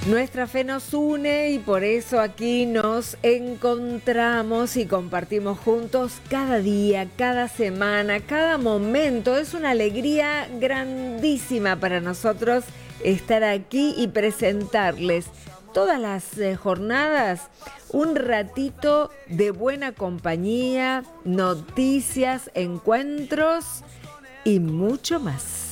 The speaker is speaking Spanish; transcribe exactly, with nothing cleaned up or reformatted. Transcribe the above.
Nuestra fe nos une y por eso aquí nos encontramos y compartimos juntos cada día, cada semana, cada momento. Es una alegría grandísima para nosotros estar aquí y presentarles todas las eh, jornadas un ratito de buena compañía, noticias, encuentros y mucho más.